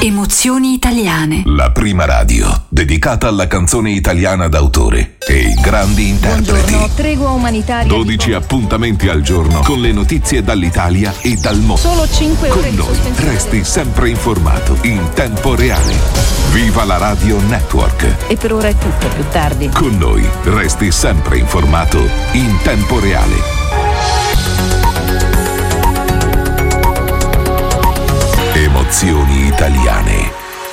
Emozioni italiane. La prima radio dedicata alla canzone italiana d'autore e i grandi interpreti. Buongiorno, tregua umanitaria. 12 appuntamenti al giorno con le notizie dall'Italia e dal mondo. Solo 5 ore con di noi sospensione. resti sempre informato in tempo reale. Viva la Radio Network. E per ora è tutto, più tardi. Con noi resti sempre informato in tempo reale. Emozioni italiane.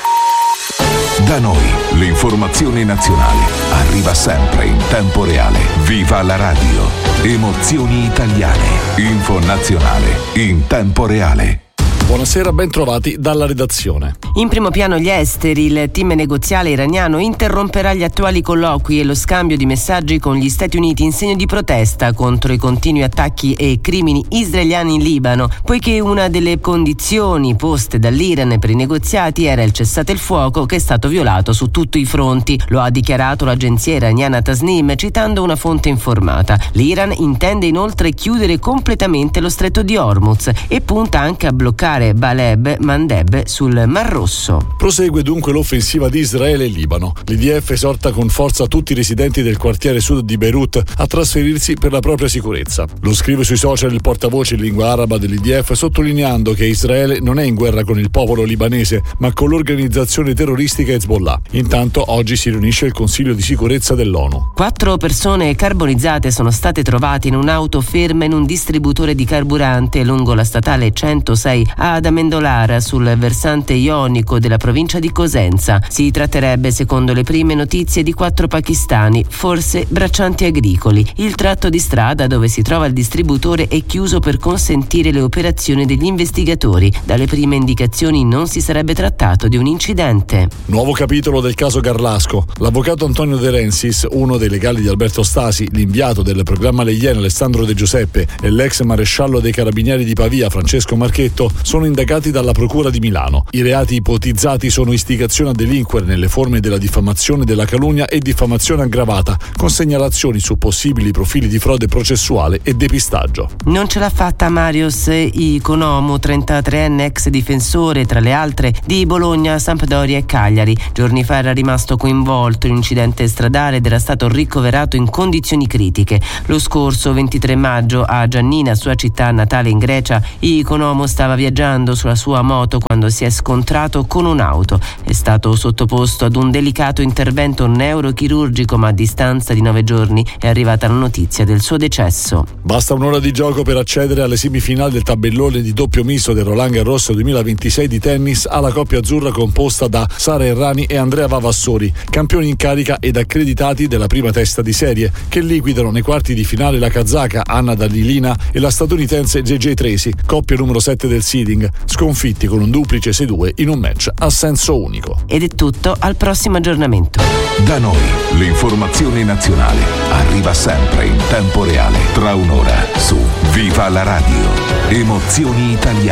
Da noi l'informazione nazionale arriva sempre in tempo reale. Viva la radio. Emozioni italiane. Info nazionale in tempo reale. Buonasera, ben trovati dalla redazione. In primo piano gli esteri. Il team negoziale iraniano interromperà gli attuali colloqui e lo scambio di messaggi con gli Stati Uniti in segno di protesta contro i continui attacchi e crimini israeliani in Libano, poiché una delle condizioni poste dall'Iran per i negoziati era il cessate il fuoco, che è stato violato su tutti i fronti. Lo ha dichiarato l'agenzia iraniana Tasnim, citando una fonte informata. L'Iran intende inoltre chiudere completamente lo stretto di Hormuz e punta anche a bloccare Baleb Mandeb sul Mar Rosso. Prosegue dunque l'offensiva di Israele e Libano. L'IDF esorta con forza tutti i residenti del quartiere sud di Beirut a trasferirsi per la propria sicurezza. Lo scrive sui social il portavoce in lingua araba dell'IDF, sottolineando che Israele non è in guerra con il popolo libanese, ma con l'organizzazione terroristica Hezbollah. Intanto oggi si riunisce il Consiglio di sicurezza dell'ONU. 4 persone carbonizzate sono state trovate in un'auto ferma in un distributore di carburante lungo la statale 106 ad Amendolara, sul versante ionico della provincia di Cosenza. Si tratterebbe, secondo le prime notizie, di 4 pakistani, forse braccianti agricoli. Il tratto di strada dove si trova il distributore è chiuso per consentire le operazioni degli investigatori. Dalle prime indicazioni non si sarebbe trattato di un incidente. Nuovo capitolo del caso Garlasco. L'avvocato Antonio De Rensis, uno dei legali di Alberto Stasi, l'inviato del programma Le Iene Alessandro De Giuseppe e l'ex maresciallo dei carabinieri di Pavia Francesco Marchetto sono indagati dalla Procura di Milano. I reati ipotizzati sono istigazione a delinquere nelle forme della diffamazione, della calunnia e diffamazione aggravata, con segnalazioni su possibili profili di frode processuale e depistaggio. Non ce l'ha fatta Marius Iconomu, 33enne ex difensore, tra le altre, di Bologna, Sampdoria e Cagliari. Giorni fa era rimasto coinvolto in un incidente stradale ed era stato ricoverato in condizioni critiche. Lo scorso 23 maggio a Giannina, sua città natale in Grecia, Iconomu stava viaggiando sulla sua moto quando si è scontrato con un'auto. È stato sottoposto ad un delicato intervento neurochirurgico, ma a distanza di 9 giorni è arrivata la notizia del suo decesso. Basta un'ora di gioco per accedere alle semifinali del tabellone di doppio misto del Roland Garros 2026 di tennis alla coppia azzurra composta da Sara Errani e Andrea Vavassori, campioni in carica ed accreditati della prima testa di serie, che liquidano nei quarti di finale la kazaka Anna Danilina e la statunitense JJ Tracy, coppia numero 7 del seeding, sconfitti con un duplice 6-2 in un match a senso unico. Ed è tutto, al prossimo aggiornamento. Da noi l'informazione nazionale arriva sempre in tempo reale. Tra un'ora su Viva la radio. Emozioni italiane.